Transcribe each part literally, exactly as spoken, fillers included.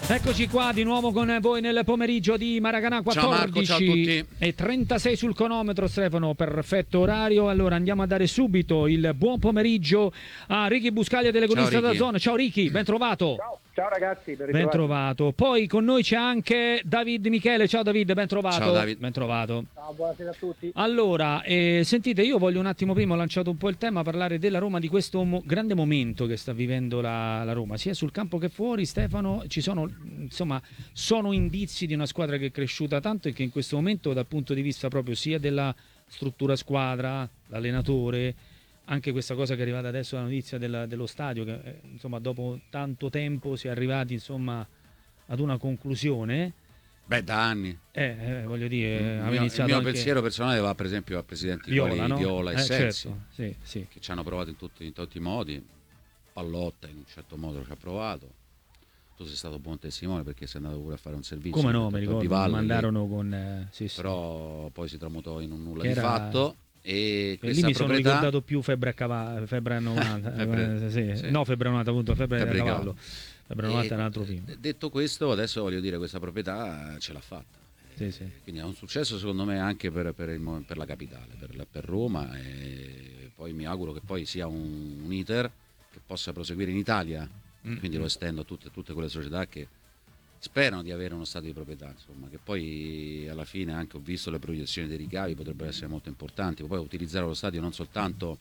Eccoci qua di nuovo con voi nel pomeriggio di Maracanã, quattordici ciao Marco, ciao a tutti. E trentasei sul cronometro, Stefano, perfetto orario. Allora andiamo a dare subito il buon pomeriggio a Ricky Buscaglia, telecronista da Zona. Ciao Ricky, ben trovato. Ciao, ciao ragazzi, ben, ben trovato. Poi con noi c'è anche David Michele. Ciao David, ben trovato. Ciao David. Ben trovato. Ciao, buonasera a tutti. Allora, eh, sentite, io voglio un attimo prima, ho lanciato un po' il tema, parlare della Roma, di questo mo- grande momento che sta vivendo la, la Roma, sia sul campo che fuori. Stefano, ci sono, insomma, sono indizi di una squadra che è cresciuta tanto e che in questo momento, dal punto di vista proprio sia della struttura squadra, l'allenatore, anche questa cosa che è arrivata adesso, la notizia della, dello stadio, che eh, insomma dopo tanto tempo si è arrivati insomma ad una conclusione. Beh, da anni. Eh, eh, voglio dire, il ha mio, iniziato il mio anche... pensiero personale va per esempio al presidente Viola, Viola, no? Viola e eh, Sensi, certo. Sì, sì. che ci hanno provato in tutti, in tutti i modi. Pallotta in un certo modo ci ha provato. Tu sei stato buon testimone perché sei andato pure a fare un servizio. Come no, mi ricordo, Valle, mi mandarono con... Eh, sì, sì. Però poi si tramutò in un nulla Che di era... fatto. E, e questa lì mi proprietà... sono ricordato più febbre a cavallo, febbre a novanta, febbre, eh, sì. sì. No, febbre a novanta, appunto, febbre, febbre a cavallo. Febbre a novanta è un altro film. Detto questo, adesso voglio dire, questa proprietà ce l'ha fatta. Sì, sì. Quindi è un successo secondo me anche per, per, il, per la capitale, per, per Roma, e poi mi auguro che poi sia un, un iter che possa proseguire in Italia, mm. quindi lo estendo a tutte, tutte quelle società che sperano di avere uno stato di proprietà, insomma, che poi alla fine anche ho visto le proiezioni dei ricavi potrebbero essere molto importanti, poi utilizzare lo stadio non soltanto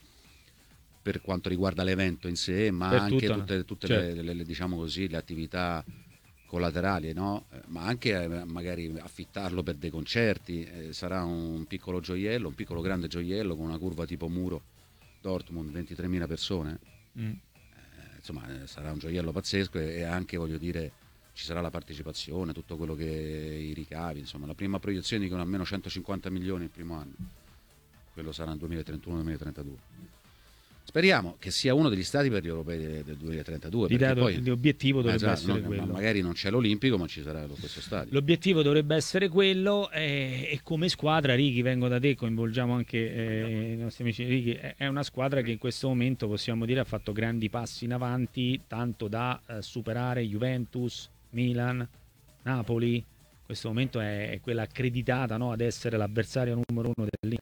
per quanto riguarda l'evento in sé, ma per anche tutta, tutte, tutte certo. le, le, diciamo così, le attività collaterali, no? Ma anche eh, magari affittarlo per dei concerti, eh, sarà un piccolo gioiello, un piccolo grande gioiello con una curva tipo muro Dortmund, ventitremila persone, mm. eh, insomma eh, sarà un gioiello pazzesco e, e anche voglio dire ci sarà la partecipazione, tutto quello che i ricavi, insomma la prima proiezione dicono almeno centocinquanta milioni il primo anno, quello sarà nel duemilatrentuno duemilatrentadue. Speriamo che sia uno degli stati per gli europei del duemilatrentadue. L'idea poi l'obiettivo dovrebbe esatto, essere no, quello. Magari non c'è l'Olimpico, ma ci sarà questo stadio. L'obiettivo dovrebbe essere quello e, e come squadra, Ricky, vengo da te, coinvolgiamo anche eh, i nostri amici. Ricky, è una squadra che in questo momento possiamo dire ha fatto grandi passi in avanti, tanto da eh, superare Juventus, Milan, Napoli. In questo momento è, è quella accreditata, no, ad essere l'avversario numero uno dell'Inter.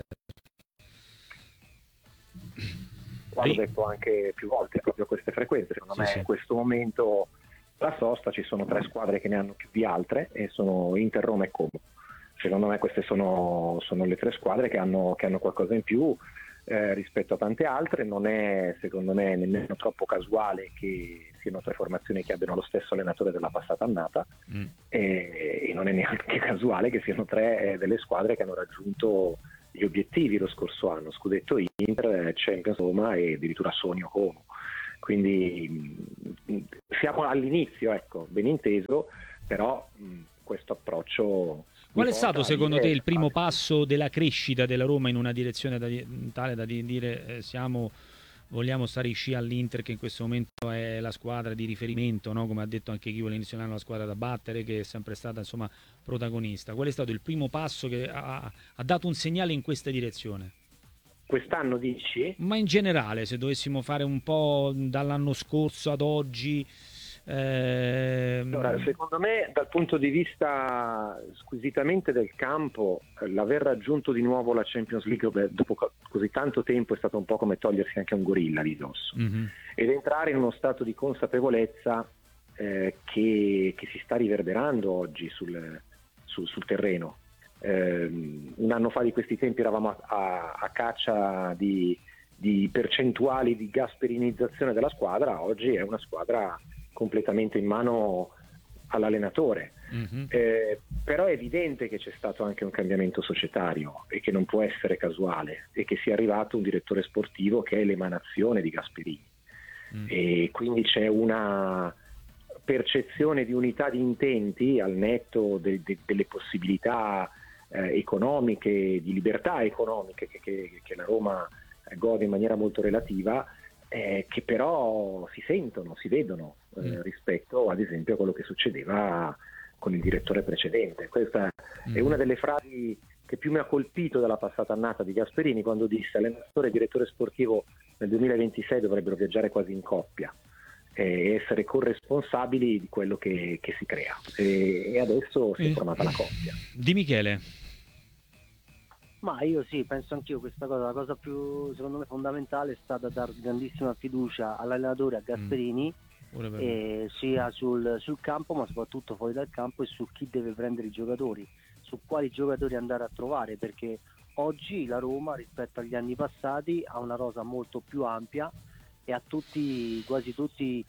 L'ho detto anche più volte, proprio a queste frequenze. Secondo sì, me sì. in questo momento la sosta ci sono tre squadre che ne hanno più di altre e sono Inter, Roma e Como. Secondo me queste sono, sono le tre squadre che hanno, che hanno qualcosa in più eh, rispetto a tante altre. Non è secondo me nemmeno troppo casuale che siano tre formazioni che abbiano lo stesso allenatore della passata annata mm. e, e non è neanche casuale che siano tre eh, delle squadre che hanno raggiunto gli obiettivi lo scorso anno, scudetto Inter, Champions Roma e addirittura Sonio Como. Quindi mh, siamo all'inizio, ecco, ben inteso, però mh, questo approccio... Qual è stato secondo te il primo passo della crescita della Roma in una direzione da, tale da dire eh, siamo... vogliamo stare in scia all'Inter, che in questo momento è la squadra di riferimento, no? Come ha detto anche Chivo all'inizio dell'anno, la squadra da battere, che è sempre stata insomma protagonista. Qual è stato il primo passo che ha, ha dato un segnale in questa direzione? Quest'anno dici? Ma in generale, se dovessimo fare un po' dall'anno scorso ad oggi... Ehm... Allora, secondo me dal punto di vista squisitamente del campo, l'aver raggiunto di nuovo la Champions League beh, dopo così tanto tempo è stato un po' come togliersi anche un gorilla di dosso mm-hmm. ed entrare in uno stato di consapevolezza eh, che, che si sta riverberando oggi sul, sul, sul terreno. Eh, un anno fa di questi tempi eravamo a, a, a caccia di, di percentuali di gasperinizzazione della squadra, oggi è una squadra completamente in mano all'allenatore. Mm-hmm. Eh, però è evidente che c'è stato anche un cambiamento societario e che non può essere casuale e che sia arrivato un direttore sportivo che è l'emanazione di Gasperini mm. e quindi c'è una percezione di unità di intenti al netto de- de- delle possibilità eh, economiche, di libertà economiche che, che, che la Roma gode in maniera molto relativa, Eh, che però si sentono, si vedono eh, mm. rispetto ad esempio a quello che succedeva con il direttore precedente. Questa mm. è una delle frasi che più mi ha colpito dalla passata annata di Gasperini, quando disse: allenatore e direttore sportivo nel duemilaventisei dovrebbero viaggiare quasi in coppia. e essere corresponsabili di quello che, che si crea, e, e adesso si è formata la coppia. Di Michele. Ma io sì, penso anch'io questa cosa, la cosa più secondo me fondamentale è stata dar grandissima fiducia all'allenatore, a Gasperini, Mm. eh, sia sul, sul campo ma soprattutto fuori dal campo, e su chi deve prendere i giocatori, su quali giocatori andare a trovare, perché oggi la Roma rispetto agli anni passati ha una rosa molto più ampia e ha tutti, quasi tutti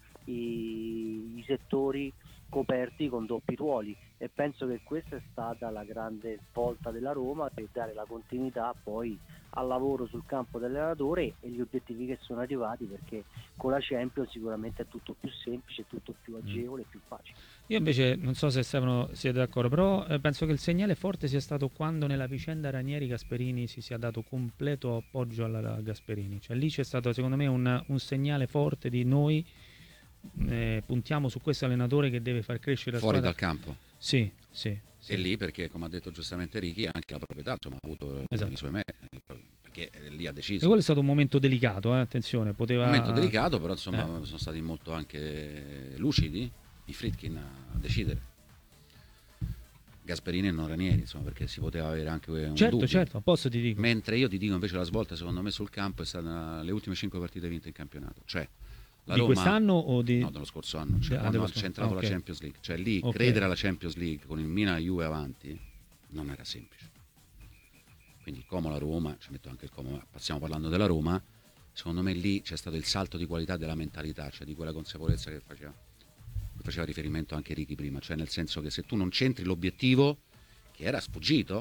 i, i settori coperti con doppi ruoli, e penso che questa è stata la grande svolta della Roma, per dare la continuità poi al lavoro sul campo dell'allenatore e gli obiettivi che sono arrivati, perché con la Champions sicuramente è tutto più semplice, tutto più agevole, più facile. Io invece non so se Stefano siete d'accordo, però eh, penso che il segnale forte sia stato quando nella vicenda Ranieri-Gasperini si sia dato completo appoggio alla, alla Gasperini, cioè lì c'è stato secondo me un, un segnale forte di noi eh, puntiamo su questo allenatore che deve far crescere la fuori squadra. dal campo. Sì, sì, sì. E lì perché, come ha detto giustamente Ricky, anche la proprietà insomma, ha avuto Esatto. i suoi meriti, perché lì ha E deciso. quello è stato un momento delicato, eh, attenzione, poteva... Un momento delicato, però insomma Eh. sono stati molto anche lucidi i Friedkin a decidere. Gasperini e non Ranieri, insomma, perché si poteva avere anche un Certo, dubbio. certo, posso ti dico. Mentre io ti dico invece la svolta secondo me sul campo è stata le ultime cinque partite vinte in campionato, cioè la Di Roma, quest'anno o di... no, dello scorso anno, cioè Ah, quando dello ha scorso- centrato ah, ok. la Champions League, cioè lì Ok. credere alla Champions League con il Milan e Juve avanti non era semplice. Quindi Como la Roma, ci metto anche il Como, ma stiamo parlando della Roma, secondo me lì c'è stato il salto di qualità della mentalità, cioè di quella consapevolezza che faceva, che faceva riferimento anche Ricky prima, cioè nel senso che se tu non centri l'obiettivo che era sfuggito,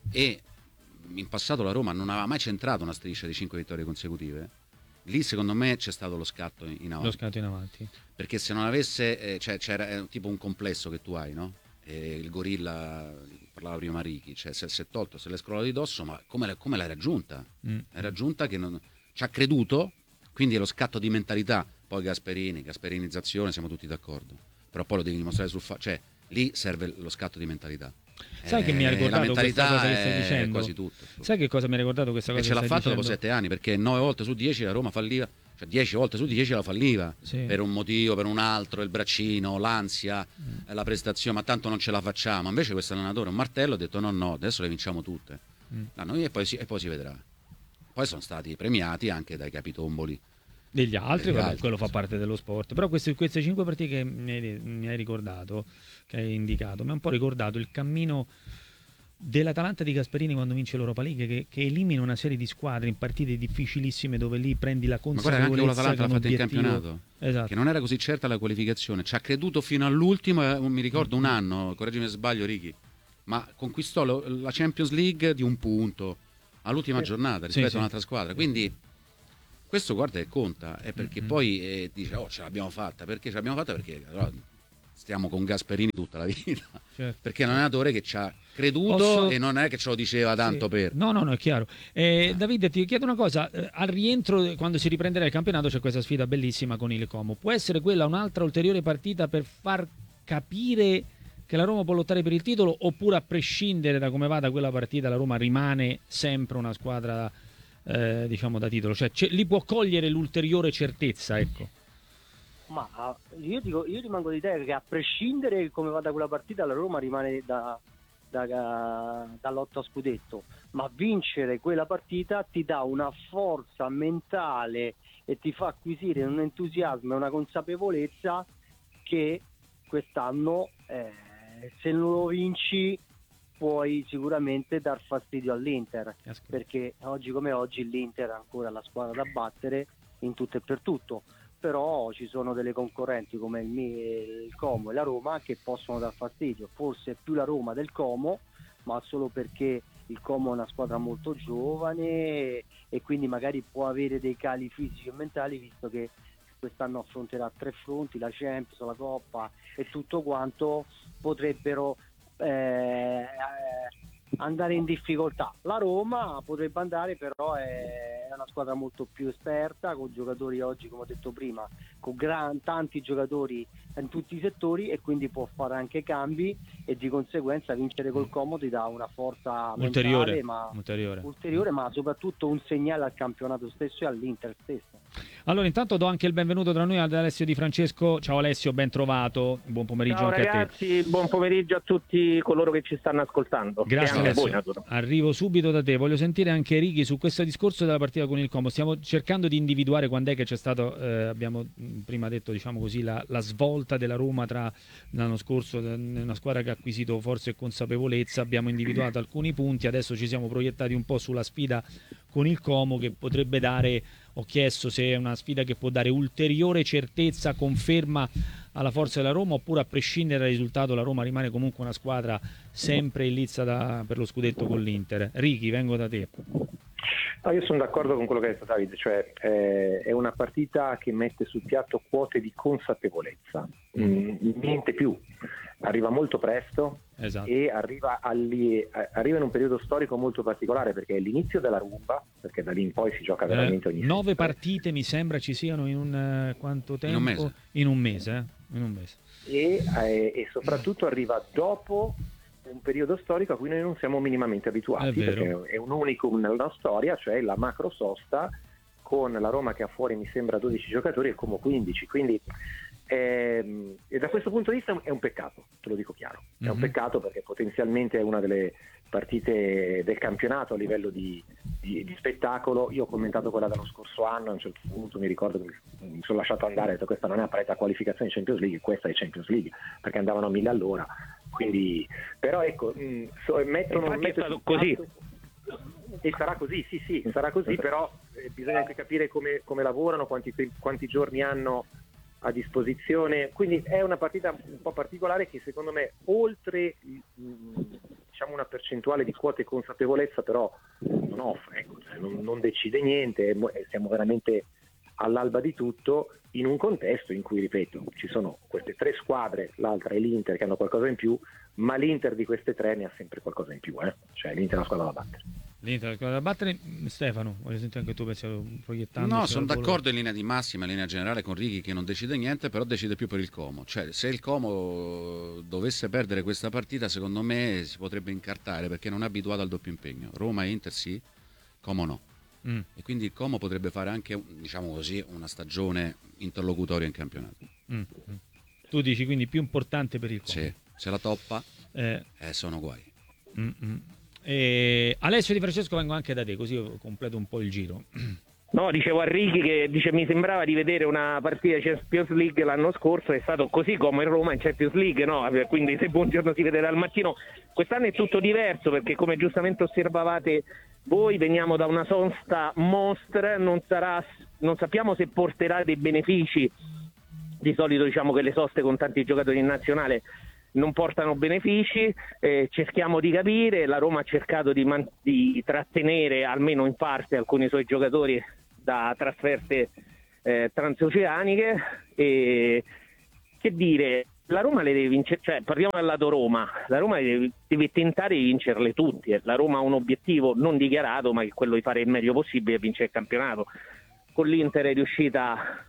e in passato la Roma non aveva mai centrato una striscia di cinque vittorie consecutive, lì secondo me c'è stato lo scatto in avanti. Lo scatto in avanti. Perché se non avesse, eh, cioè, c'era è tipo un complesso che tu hai, no? E il gorilla, parlava prima Ricky, cioè se si è tolto, se l'è scrollato di dosso, ma come, l'ha- come l'hai raggiunta? Mm. L'hai raggiunta che non, ci ha creduto, quindi è lo scatto di mentalità. Poi Gasperini, Gasperinizzazione, siamo tutti d'accordo, però poi lo devi dimostrare sul fa- cioè lì serve lo scatto di mentalità. Sai che mi ha Eh, ricordato la mentalità questa cosa che stai è dicendo? quasi tutto. Sai che cosa mi ha ricordato questa E cosa ce che l'ha stai fatto dopo dicendo? sette anni, perché nove volte su dieci la Roma falliva, cioè dieci volte su dieci la falliva, Sì. per un motivo, per un altro, il braccino, l'ansia, Mm. la prestazione, ma tanto non ce la facciamo. Invece questo allenatore, un martello, ha detto no, no, adesso le vinciamo tutte. Mm. No, noi- e, poi si, e poi si vedrà. Poi sono stati premiati anche dai capitomboli. Degli altri, Degli vabbè, altri, quello fa sì. parte dello sport. Però queste, queste cinque partite che mi hai, mi hai ricordato, che hai indicato, mi ha un po' ricordato il cammino dell'Atalanta di Gasperini quando vince l'Europa League, che, che elimina una serie di squadre in partite difficilissime dove lì prendi la Ma guarda che anche consapevolezza con l'Atalanta che l'ha un fatta in obiettivo- campionato, Esatto. che non era così certa la qualificazione. Ci ha creduto fino all'ultimo, eh, mi ricordo un anno, correggimi se sbaglio Ricky, ma conquistò lo- la Champions League di un punto all'ultima Sì. giornata rispetto sì. a un'altra squadra. Quindi questo guarda che conta, è perché Mhm. poi eh, dice oh ce l'abbiamo fatta, perché ce l'abbiamo fatta? Perché allora, stiamo con Gasperini tutta la vita, Certo. perché è un allenatore che ci ha creduto Posso- e non è che ce lo diceva tanto Sì. per... No, no, no, è chiaro. Eh, Davide, ti chiedo una cosa. eh, Al rientro, quando si riprenderà il campionato, c'è questa sfida bellissima con il Como. Può essere quella un'altra ulteriore partita per far capire che la Roma può lottare per il titolo, oppure a prescindere da come vada quella partita, la Roma rimane sempre una squadra, eh, diciamo, da titolo? Cioè, c'è- lì può cogliere l'ulteriore certezza, ecco. Ma ah, io, dico, io rimango di te che a prescindere come vada quella partita la Roma rimane da, da, da lotta a scudetto, ma vincere quella partita ti dà una forza mentale e ti fa acquisire un entusiasmo e una consapevolezza che quest'anno eh, se non lo vinci puoi sicuramente dar fastidio all'Inter, perché oggi come oggi l'Inter è ancora la squadra da battere in tutto e per tutto, però ci sono delle concorrenti come il, Mi- il Como e la Roma che possono dar fastidio, forse più la Roma del Como, ma solo perché il Como è una squadra molto giovane e quindi magari può avere dei cali fisici e mentali, visto che quest'anno affronterà tre fronti, la Champions, la Coppa e tutto quanto, potrebbero eh, andare in difficoltà. La Roma potrebbe andare, però è una squadra molto più esperta, con giocatori oggi, come ho detto prima, con gran, tanti giocatori in tutti i settori, e quindi può fare anche cambi, e di conseguenza vincere col Como ti dà una forza Ulteriore, mentale, ma ulteriore. ulteriore, ma soprattutto un segnale al campionato stesso e all'Inter stesso. Allora, intanto do anche il benvenuto tra noi ad Alessio Di Francesco. Ciao Alessio, ben trovato. Buon pomeriggio Ciao anche ragazzi, a te. buon pomeriggio a tutti coloro che ci stanno ascoltando. Grazie e anche Alessio. a voi, naturalmente. Arrivo subito da te. Voglio sentire anche Righi su questo discorso della partita con il Como. Stiamo cercando di individuare quando è che c'è stato, eh, abbiamo prima detto, diciamo così, la, la svolta della Roma tra l'anno scorso, una squadra che ha acquisito forza e consapevolezza. Abbiamo individuato alcuni punti, adesso ci siamo proiettati un po' sulla sfida con il Como, che potrebbe dare, ho chiesto se è una sfida che può dare ulteriore certezza, conferma alla forza della Roma, oppure a prescindere dal risultato la Roma rimane comunque una squadra sempre in lizza da, per lo scudetto con l'Inter. Righi, vengo da te. No, io sono d'accordo con quello che ha detto Davide, cioè eh, è una partita che mette sul piatto quote di consapevolezza, mm, niente più. Arriva molto presto, esatto. E arriva, alli, arriva in un periodo storico molto particolare, perché è l'inizio della rumba, perché da lì in poi si gioca veramente ogni eh, nove sempre. partite mi sembra ci siano in un uh, quanto tempo? In un mese. In un mese, eh? In un mese. E, eh, e soprattutto arriva dopo un periodo storico a cui noi non siamo minimamente abituati, È perché è un unicum nella storia, cioè la macro sosta con la Roma che ha fuori mi sembra dodici giocatori e come quindici, quindi ehm, e da questo punto di vista è un peccato, te lo dico chiaro, è un Mm-hmm. peccato perché potenzialmente è una delle partite del campionato a livello di, di, di spettacolo. Io ho commentato quella dello scorso anno, a un certo punto mi ricordo che mi sono lasciato andare, ho detto questa non è una partita qualificazione di Champions League, questa è Champions League, perché andavano a mille all'ora, quindi però ecco mh, so, mettono, Infatti è mettono stato così. e sarà così, sì sì, sarà così, però eh, bisogna anche capire come, come lavorano, quanti, quanti giorni hanno a disposizione, quindi è una partita un po' particolare che secondo me oltre mh, diciamo una percentuale di quote consapevolezza però non offre, ecco, cioè non, non decide niente, siamo veramente all'alba di tutto in un contesto in cui, ripeto, ci sono queste tre squadre, l'altra è l'Inter che hanno qualcosa in più, ma l'Inter di queste tre ne ha sempre qualcosa in più, eh? Cioè l'Inter è una squadra da battere. L'Inter è una squadra da battere. Stefano, voglio sentire anche tu, pensiamo, proiettando. No, sono d'accordo in linea di massima, in linea generale con Righi che non decide niente, però decide più per il Como. Cioè, se il Como dovesse perdere questa partita, secondo me si potrebbe incartare perché non è abituato al doppio impegno. Roma e Inter sì, Como no. Mm. E quindi il Como potrebbe fare anche, diciamo così, una stagione interlocutoria in campionato. Mm. Tu dici quindi più importante per il Como? Sì, se la toppa eh. Eh, sono guai. Mm-mm. E Alessio Di Francesco, vengo anche da te, così io completo un po' il giro. No, dicevo a Righi che dice, mi sembrava di vedere una partita di Champions League l'anno scorso, è stato così come il Roma in Champions League, no? Quindi se buongiorno si vede dal mattino. Quest'anno è tutto diverso perché, come giustamente osservavate voi, veniamo da una sosta mostra, non sarà, non sappiamo se porterà dei benefici. Di solito diciamo che le soste con tanti giocatori in nazionale non portano benefici, eh, cerchiamo di capire. La Roma ha cercato di, man- di trattenere almeno in parte alcuni suoi giocatori da trasferte eh, transoceaniche, e che dire, la Roma le deve vincere, cioè parliamo del lato Roma, la Roma deve, deve tentare di vincerle tutte. La Roma ha un obiettivo non dichiarato, ma che è quello di fare il meglio possibile e vincere il campionato. Con l'Inter è riuscita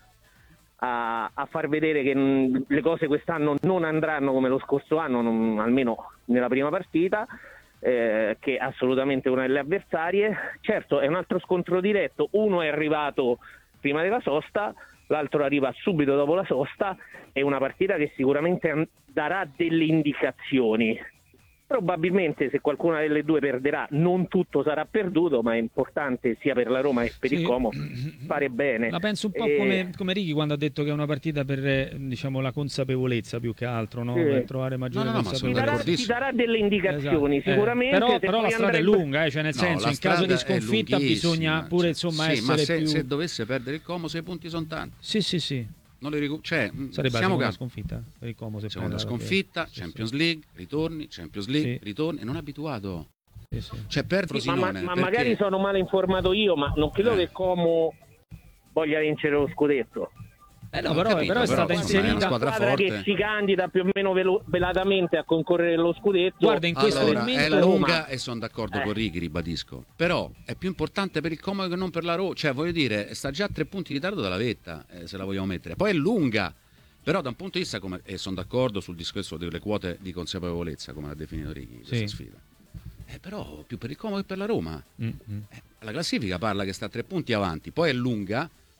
A, a far vedere che mh, le cose quest'anno non andranno come lo scorso anno, non, almeno nella prima partita, eh, che è assolutamente una delle avversarie. Certo, è un altro scontro diretto, uno è arrivato prima della sosta, l'altro arriva subito dopo la sosta, è una partita che sicuramente darà delle indicazioni. Probabilmente se qualcuna delle due perderà non tutto sarà perduto, ma è importante sia per la Roma che per sì. il Como fare bene. La penso un po' e... come, come Righi quando ha detto che è una partita per, diciamo, la consapevolezza più che altro, no? Sì. Per trovare maggiore no, no, consapevolezza. Ti darà, ti darà delle indicazioni, esatto. sicuramente. Eh, però, se però la strada andrebbe... è lunga, eh? Cioè nel No, senso in caso di sconfitta bisogna pure insomma sì, essere ma se, più... se dovesse perdere il Como, sei punti sono tanti. Sì, sì, sì. Non li ricu- cioè, sarebbe siamo una ca- sconfitta per il Como se seconda prende la sconfitta, sì, Champions sì. League, ritorni, Champions League, Sì. ritorni, e non è abituato. Sì, sì. Cioè per Sì, ma, Frosinone, ma, ma perché... magari sono male informato io, ma non credo Eh. che Como voglia vincere lo scudetto. Eh no, Ho però, capito, però è stata però, insomma, inserita... è una squadra squadra forte. che si candida più o meno velo- velatamente a concorrere allo scudetto. Guarda, in questo Allora, momento è Roma- lunga e sono d'accordo Eh. con Righi, ribadisco. Però è più importante per il Como che non per la Roma. Cioè, voglio dire, sta già a tre punti di ritardo dalla vetta, eh, se la vogliamo mettere. Poi è lunga, però da un punto di vista, come, e sono d'accordo sul discorso delle quote di consapevolezza, come l'ha definito Righi, questa Sì. sfida. Eh, però più per il Como che per la Roma. Mm-hmm. Eh, la classifica parla che sta a tre punti avanti, poi è lunga,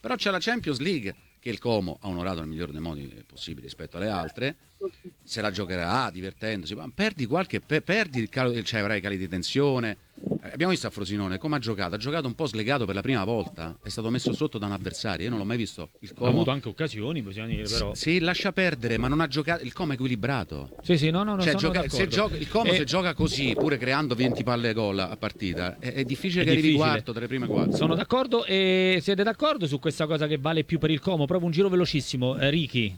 Però c'è la Champions League che il Como ha onorato nel migliore dei modi possibili rispetto alle altre, se la giocherà divertendosi, ma perdi qualche per, perdi il calo, cioè avrai cali di tensione. Eh, abbiamo visto a Frosinone come ha giocato, ha giocato un po' slegato per la prima volta, è stato messo sotto da un avversario, io non l'ho mai visto il Como. Ha avuto anche occasioni, possiamo dire, però. Sì, lascia perdere, ma non ha giocato, il Como è equilibrato. Sì, sì, no, no, no, cioè, sono gioca, se gioca, il Como e... se gioca così, pure creando venti palle gol a partita, è, è difficile è che difficile. arrivi quarto, tra le prime quattro. Sono d'accordo, e siete d'accordo su questa cosa che vale più per il Como? Proprio un giro velocissimo, eh, Ricky.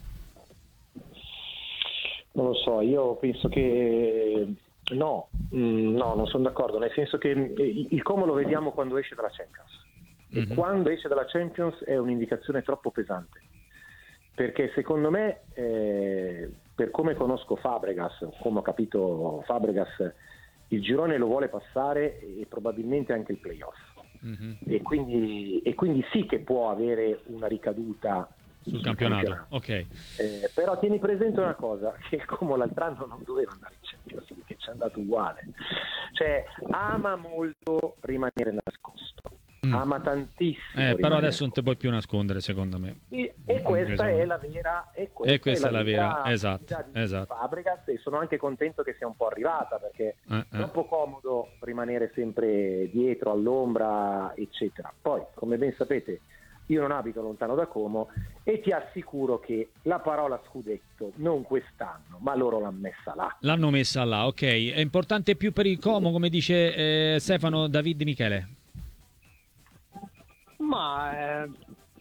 Non lo so, io penso che no, mm, no, non sono d'accordo, nel senso che il Como lo vediamo quando esce dalla Champions, mm-hmm. e quando esce dalla Champions è un'indicazione troppo pesante, perché secondo me, eh, per come conosco Fabregas, come ho capito Fabregas, il girone lo vuole passare e probabilmente anche il playoff, mm-hmm. e, quindi, e quindi sì che può avere una ricaduta sul campionato, campionato. Ok. Eh, però tieni presente una cosa, che il Como l'altro anno non doveva andare in Champions League, che ci è andato uguale. Cioè, ama molto rimanere nascosto, mm. ama tantissimo. Eh, però adesso non ti puoi più nascondere, secondo me. E, e questa è la vera, e questa, e questa è la, è la vera, vera esatto, di esatto. Fabregas, e sono anche contento che sia un po' arrivata, perché è eh, troppo eh. comodo rimanere sempre dietro, all'ombra, eccetera. Poi, come ben sapete, io non abito lontano da Como e ti assicuro che la parola scudetto non quest'anno, ma loro l'hanno messa là. L'hanno messa là, ok. È importante più per il Como, come dice eh, Stefano, David Michele? Ma eh,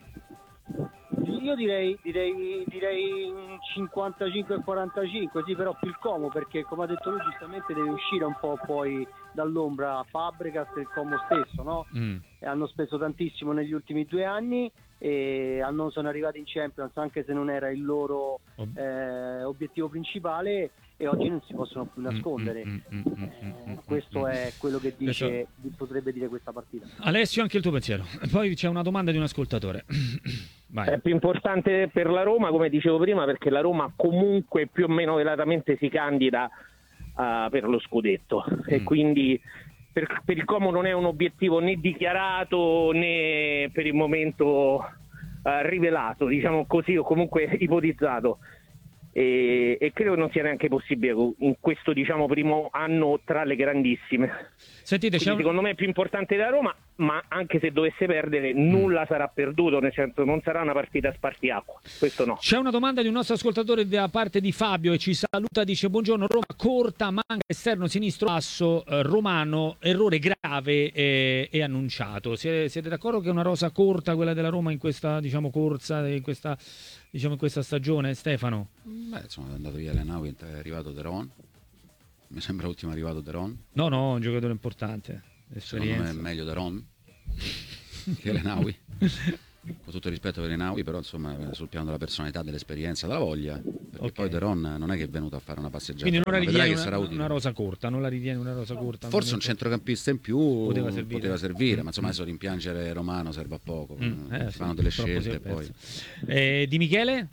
io direi, direi, direi cinquantacinque quarantacinque, sì, però più il Como, perché come ha detto lui giustamente deve uscire un po' poi dall'ombra Fabregas e il Como stesso, no? Mm. E hanno speso tantissimo negli ultimi due anni e hanno, sono arrivati in Champions anche se non era il loro eh, obiettivo principale, e oggi non si possono più nascondere. Mm, mm, mm, eh, mm, questo mm, è quello che dice, potrebbe dire questa partita. Alessio, anche il tuo pensiero. Poi c'è una domanda di un ascoltatore. Vai. È più importante per la Roma, come dicevo prima, perché la Roma comunque più o meno velatamente si candida uh, per lo scudetto, mm. e quindi per, per il Como non è un obiettivo né dichiarato né per il momento uh, rivelato, diciamo così, o comunque ipotizzato. E, e credo non sia neanche possibile in questo, diciamo, primo anno tra le grandissime. Sentite, Quindi, un... secondo me è più importante della Roma, ma anche se dovesse perdere nulla mm. sarà perduto, nel senso non sarà una partita a spartiacqua, questo no. C'è una domanda di un nostro ascoltatore da parte di Fabio e ci saluta, dice: buongiorno, Roma corta, manca esterno sinistro asso, eh, Romano, errore grave eh, e annunciato. Siete, siete d'accordo che è una rosa corta quella della Roma in questa, diciamo, corsa, in questa, diciamo, in questa stagione, Stefano? Beh, insomma, è andato via Lenaui, è arrivato De Ron. Mi sembra l'ultimo arrivato De Ron. No, no, un giocatore importante. Secondo me è meglio De Ron che Lenaui. Con tutto il rispetto per Lenaui, però insomma sul piano della personalità, dell'esperienza, della voglia. Perché okay. poi De Ron non è che è venuto a fare una passeggiata. Quindi non la ritieni una, sarà una rosa corta, non la ritieni una rosa corta. Forse un centrocampista in più poteva servire, poteva servire mm. ma insomma adesso rimpiangere Romano serve a poco. Mm. Eh, fanno sì, delle scelte poi. Eh, di Michele?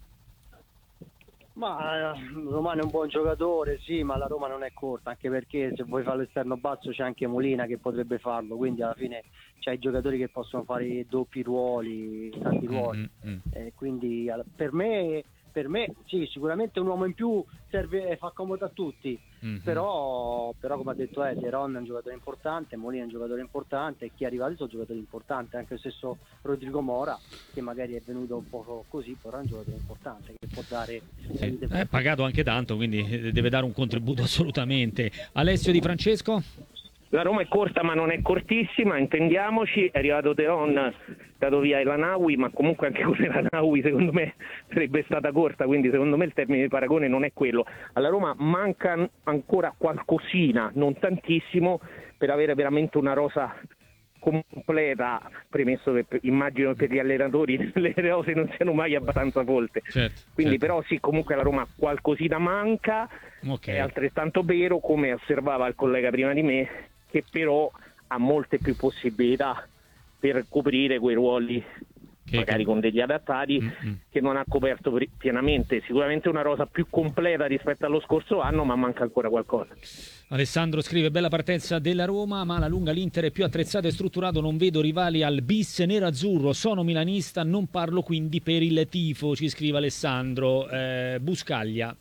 Ma Romano è un buon giocatore, sì, ma la Roma non è corta, anche perché se vuoi fare l'esterno basso c'è anche Molina che potrebbe farlo, quindi alla fine c'hai giocatori che possono fare doppi ruoli, tanti ruoli. Mm-hmm. Eh, quindi per me, per me sì, sicuramente un uomo in più serve, fa comodo a tutti, mm-hmm. però, però come ha detto Eddie, Ron è un giocatore importante, Molina è un giocatore importante, e chi è arrivato sono giocatori importanti, anche lo stesso Rodrigo Mora, che magari è venuto un po' così, però è un giocatore importante che può dare, sì. È pagato anche tanto, quindi deve dare un contributo assolutamente. Alessio Di Francesco? La Roma è corta ma non è cortissima, intendiamoci, è arrivato Teron, è dato via Elanaui, ma comunque anche con Elanaui secondo me sarebbe stata corta, quindi secondo me il termine di paragone non è quello. Alla Roma manca ancora qualcosina, non tantissimo, per avere veramente una rosa completa, premesso che immagino che per gli allenatori le rose non siano mai abbastanza folte, certo, quindi certo. Però sì, comunque la Roma qualcosina manca, okay. È altrettanto vero, come osservava il collega prima di me, che però ha molte più possibilità per coprire quei ruoli che, magari con degli adattati, mm-hmm. che non ha coperto pienamente. Sicuramente una rosa più completa rispetto allo scorso anno, ma manca ancora qualcosa. Alessandro scrive: bella partenza della Roma, ma alla lunga l'Inter è più attrezzato e strutturato, non vedo rivali al bis nero-azzurro, sono milanista, non parlo quindi per il tifo, ci scrive Alessandro. eh, Buscaglia.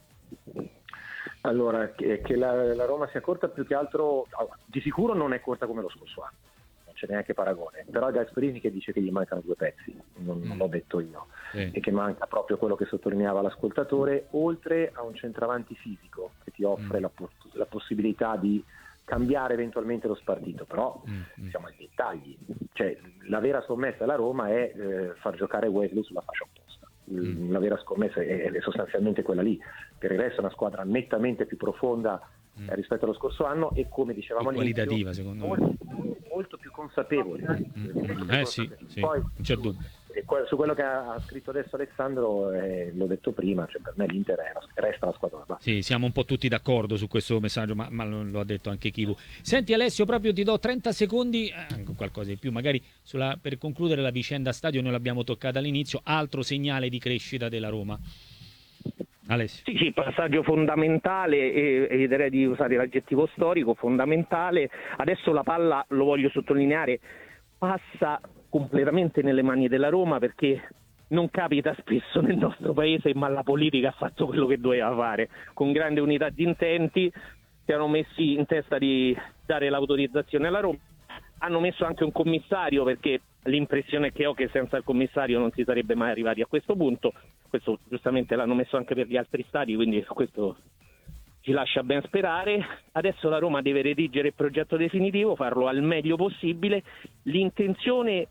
Allora, che, che la, la Roma sia corta più che altro, di sicuro non è corta come lo scorso anno, non c'è neanche paragone, però è Gasperini che dice che gli mancano due pezzi, non, non l'ho detto io, sì. E che manca proprio quello che sottolineava l'ascoltatore, oltre a un centravanti fisico che ti offre mm. la, la possibilità di cambiare eventualmente lo spartito, però mm. siamo ai dettagli, cioè la vera scommessa della Roma è eh, far giocare Wesley sulla fascia opposta. La vera scommessa è, è sostanzialmente quella lì. Per il resto è una squadra nettamente più profonda mm. rispetto allo scorso anno e, come dicevamo all'inizio, qualitativa secondo molto, me molto più consapevole. Mm. Eh sì, sì, poi non c'è dubbio. Su quello che ha scritto adesso Alessandro, eh, l'ho detto prima, cioè per me l'Inter è la, resta la squadra da base. Sì, siamo un po' tutti d'accordo su questo messaggio, ma, ma lo ha detto anche Kivu. Senti Alessio, proprio ti do trenta secondi, eh, qualcosa di più, magari sulla, per concludere la vicenda stadio, noi l'abbiamo toccata all'inizio, altro segnale di crescita della Roma. Alessio. Sì, sì, passaggio fondamentale, e, e direi di usare l'aggettivo storico, fondamentale. Adesso la palla, lo voglio sottolineare, passa completamente nelle mani della Roma, perché non capita spesso nel nostro paese, ma la politica ha fatto quello che doveva fare, con grande unità di intenti, si erano messi in testa di dare l'autorizzazione alla Roma, hanno messo anche un commissario, perché l'impressione che ho è che senza il commissario non si sarebbe mai arrivati a questo punto, questo giustamente l'hanno messo anche per gli altri stadi, quindi questo ci lascia ben sperare. Adesso la Roma deve redigere il progetto definitivo, farlo al meglio possibile, l'intenzione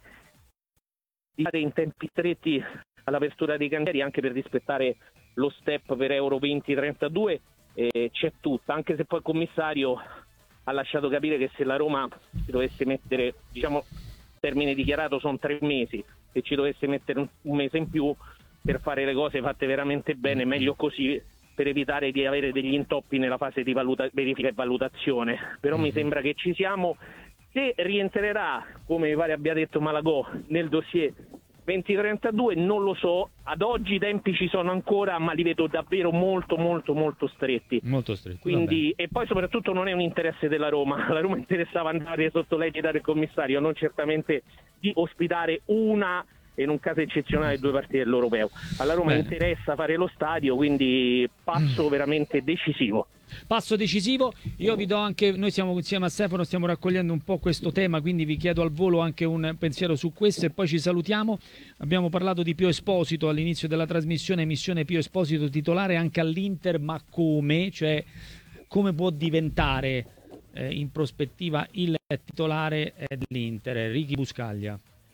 di fare in tempi stretti all'apertura dei cantieri, anche per rispettare lo step per Euro venti trentadue, eh, c'è tutta, anche se poi il commissario ha lasciato capire che se la Roma si dovesse mettere, diciamo, termine dichiarato sono tre mesi, se ci dovesse mettere un, un mese in più per fare le cose fatte veramente bene, meglio così, per evitare di avere degli intoppi nella fase di valuta- verifica e valutazione. Però mm-hmm. mi sembra che ci siamo. Se rientrerà, come mi pare abbia detto Malagò, nel dossier venti trentadue non lo so, ad oggi i tempi ci sono ancora, ma li vedo davvero molto molto molto stretti. Molto stretti. Quindi, e poi soprattutto non è un interesse della Roma, la Roma interessava andare sotto l'egida del commissario, non certamente di ospitare una, e in un caso eccezionale, due partite dell'Europeo. Alla Roma Bene. interessa fare lo stadio, quindi passo veramente decisivo. Passo decisivo, io vi do anche, noi siamo insieme a Stefano, stiamo raccogliendo un po' questo tema, quindi vi chiedo al volo anche un pensiero su questo e poi ci salutiamo. Abbiamo parlato di Pio Esposito all'inizio della trasmissione, missione Pio Esposito titolare anche all'Inter, ma come? Cioè, come può diventare eh, in prospettiva il titolare dell'Inter? Ricky Buscaglia.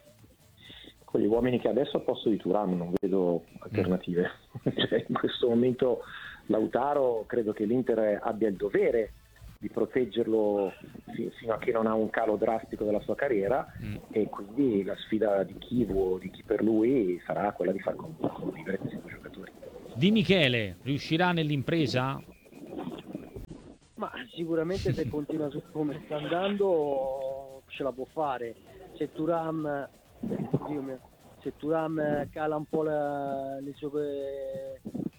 Con gli uomini che adesso a posto di Thuram non vedo alternative, mm. cioè, in questo momento Lautaro credo che l'Inter abbia il dovere di proteggerlo fino a che non ha un calo drastico della sua carriera mm. e quindi la sfida di Kivu o di chi per lui sarà quella di far convivere questi due giocatori. Di Michele, riuscirà nell'impresa? Ma sicuramente se continua su come sta andando ce la può fare. Se Thuram, Dio mio, se Thuram cala un po' la, le sue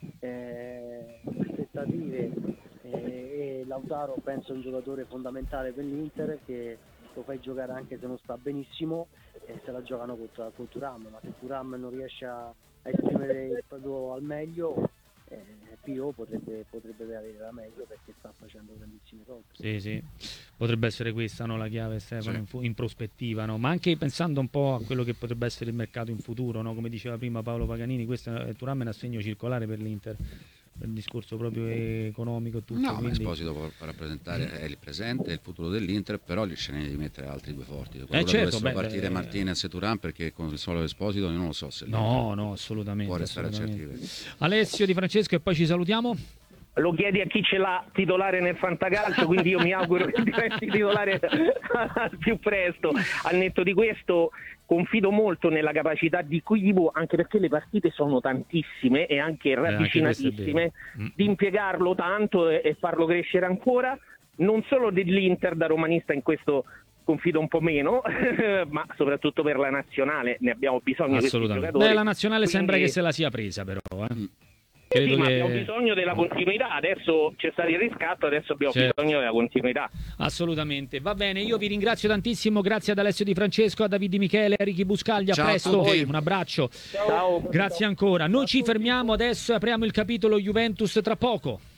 eh, aspettative eh, e Lautaro penso è un giocatore fondamentale per l'Inter, che lo fai giocare anche se non sta benissimo e se la giocano con, con Thuram, ma se Thuram non riesce a, a esprimere il proprio al meglio, eh, Pio potrebbe, potrebbe avere la meglio, perché sta facendo grandissime cose. Sì, sì, potrebbe essere questa, no, la chiave, Stefano, sì. in, in prospettiva, no? Ma anche pensando un po' a quello che potrebbe essere il mercato in futuro, no? Come diceva prima Paolo Paganini, questo è Thuram è un assegno circolare per l'Inter, per il discorso proprio economico e tutto. No, quindi... Esposito può rappresentare è il presente e il futuro dell'Inter, però gli scegliere di mettere altri due forti. Quello eh certo, dovessero beh, partire beh, Martinez e Thuram, perché con il solo Esposito io non lo so se no, no, assolutamente, può restare assolutamente. a certi livelli. Alessio Di Francesco e poi ci salutiamo. Lo chiedi a chi ce l'ha titolare nel fantacalcio, quindi io mi auguro che diventi titolare al più presto. Al netto di questo confido molto nella capacità di Kivu, anche perché le partite sono tantissime e anche ravvicinatissime, eh, anche di impiegarlo tanto e, e farlo crescere ancora, non solo dell'Inter da romanista in questo confido un po' meno, ma soprattutto per la nazionale ne abbiamo bisogno di questi giocatori. Beh, la nazionale Quindi... sembra che se la sia presa però, eh. Sì, Credo ma che... abbiamo bisogno della continuità, adesso c'è stato il riscatto, adesso abbiamo certo. bisogno della continuità. Assolutamente, va bene, io vi ringrazio tantissimo, grazie ad Alessio Di Francesco, a Davide Michele, a Ricky Buscaglia, a Ciao presto, a tutti. un abbraccio. Ciao. Grazie ancora, noi ci fermiamo adesso e apriamo il capitolo Juventus tra poco.